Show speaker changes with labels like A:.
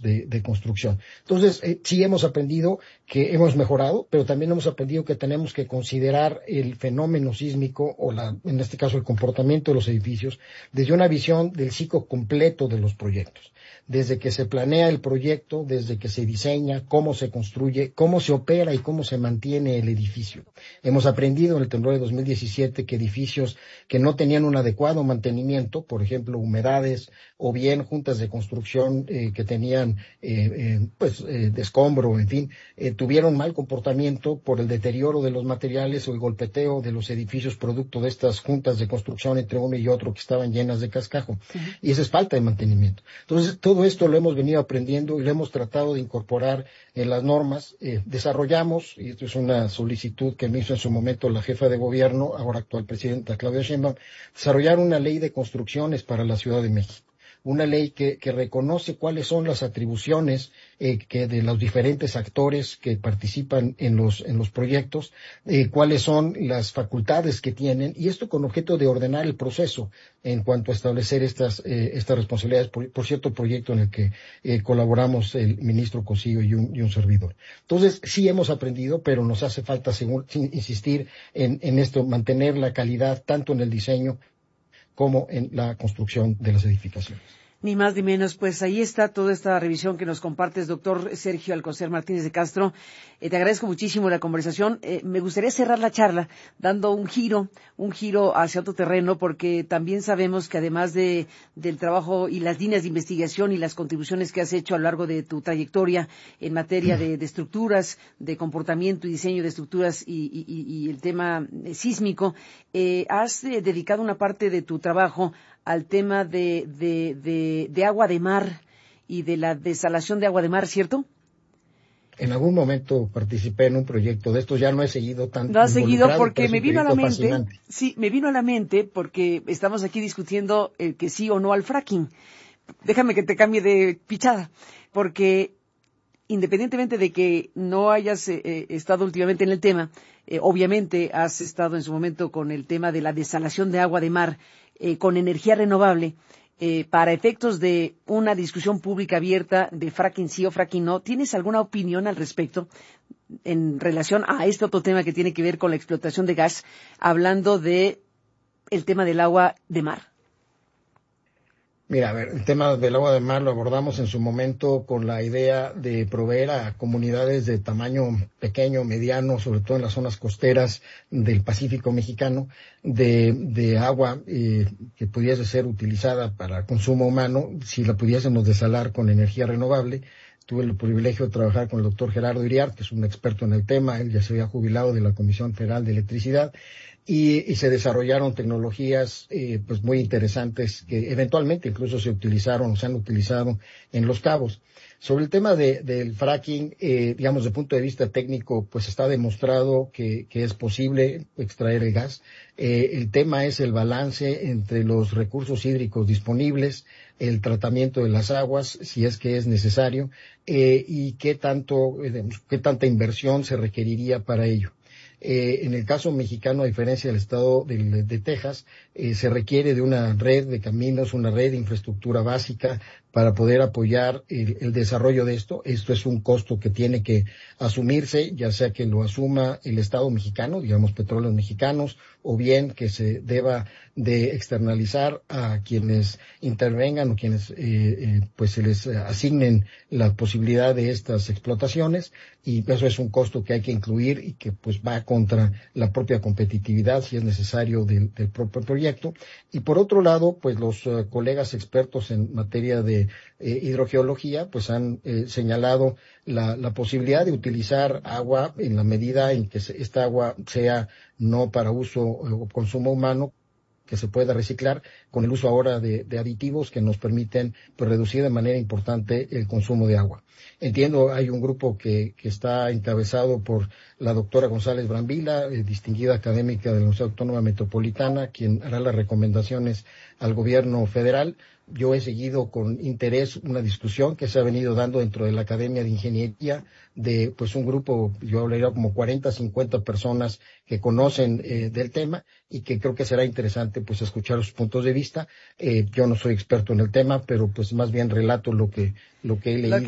A: proyectos de construcción. Entonces, sí hemos aprendido que hemos mejorado, pero también hemos aprendido que tenemos que considerar el fenómeno sísmico en este caso el comportamiento de los edificios desde una visión del ciclo completo de los proyectos. Desde que se planea el proyecto, desde que se diseña, cómo se construye, cómo se opera y cómo se mantiene el edificio. Hemos aprendido en el temblor de 2017 que edificios que no tenían un adecuado mantenimiento, por ejemplo, humedades o bien juntas de construcción que tenían de escombro, en fin, tuvieron mal comportamiento por el deterioro de los materiales o el golpeteo de los edificios producto de estas juntas de construcción entre uno y otro que estaban llenas de cascajo. Y esa es falta de mantenimiento. Entonces, todo esto lo hemos venido aprendiendo y lo hemos tratado de incorporar en las normas. Desarrollamos, y esto es una solicitud que me hizo en su momento la jefa de gobierno, ahora actual presidenta Claudia Sheinbaum, desarrollar una ley de construcciones para la Ciudad de México. Una ley que reconoce cuáles son las atribuciones que de los diferentes actores que participan en los proyectos, cuáles son las facultades que tienen, y esto con objeto de ordenar el proceso en cuanto a establecer estas responsabilidades. Por cierto, proyecto en el que colaboramos el ministro Cosío y un servidor. Entonces, sí hemos aprendido, pero nos hace falta insistir en esto, mantener la calidad tanto en el diseño como en la construcción de las edificaciones.
B: Ni más ni menos, pues ahí está toda esta revisión que nos compartes, doctor Sergio Alcocer Martínez de Castro. Te agradezco muchísimo la conversación. Me gustaría cerrar la charla dando un giro hacia otro terreno, porque también sabemos que además del trabajo y las líneas de investigación y las contribuciones que has hecho a lo largo de tu trayectoria en materia de estructuras, de comportamiento y diseño de estructuras y el tema sísmico, has dedicado una parte de tu trabajo al tema de agua de mar y de la desalación de agua de mar, ¿cierto?
A: En algún momento participé en un proyecto de estos, ya no he seguido tanto.
B: No has seguido porque me vino a la mente. Fascinante. Sí, me vino a la mente porque estamos aquí discutiendo que sí o no al fracking. Déjame que te cambie de pichada, porque independientemente de que no hayas estado últimamente en el tema, obviamente has estado en su momento con el tema de la desalación de agua de mar con energía renovable, para efectos de una discusión pública abierta de fracking sí o fracking no. ¿Tienes alguna opinión al respecto en relación a este otro tema que tiene que ver con la explotación de gas, hablando de el tema del agua de mar?
A: Mira, a ver, el tema del agua de mar lo abordamos en su momento con la idea de proveer a comunidades de tamaño pequeño, mediano, sobre todo en las zonas costeras del Pacífico mexicano, de agua que pudiese ser utilizada para consumo humano, si la pudiésemos desalar con energía renovable. Tuve el privilegio de trabajar con el doctor Gerardo Iriart, que es un experto en el tema. Él ya se había jubilado de la Comisión Federal de Electricidad. Y se desarrollaron tecnologías pues muy interesantes que eventualmente incluso se han utilizado en Los Cabos. Sobre el tema del fracking, digamos, desde el punto de vista técnico, pues está demostrado que es posible extraer el gas. El tema es el balance entre los recursos hídricos disponibles, el tratamiento de las aguas, si es que es necesario, y qué tanta inversión se requeriría para ello. En el caso mexicano, a diferencia del estado de Texas, se requiere de una red de caminos, una red de infraestructura básica para poder apoyar el desarrollo de esto. Esto es un costo que tiene que asumirse, ya sea que lo asuma el Estado mexicano, digamos Petróleos Mexicanos, o bien que se deba de externalizar a quienes intervengan o quienes pues se les asignen la posibilidad de estas explotaciones, y eso es un costo que hay que incluir y que pues va contra la propia competitividad, si es necesario, del propio proyecto. Y por otro lado, pues los colegas expertos en materia de hidrogeología pues han señalado la posibilidad de utilizar agua en la medida en que esta agua sea no para uso o consumo humano, que se pueda reciclar, con el uso ahora de aditivos que nos permiten pues reducir de manera importante el consumo de agua. Entiendo, hay un grupo que está encabezado por la doctora González Brambila, distinguida académica de la Universidad Autónoma Metropolitana, quien hará las recomendaciones al gobierno federal. Yo he seguido con interés una discusión que se ha venido dando dentro de la Academia de Ingeniería de pues un grupo, yo hablaría como 40, 50 personas que conocen del tema, y que creo que será interesante pues escuchar sus puntos de vista. Yo no soy experto en el tema, pero pues más bien relato lo que he leído.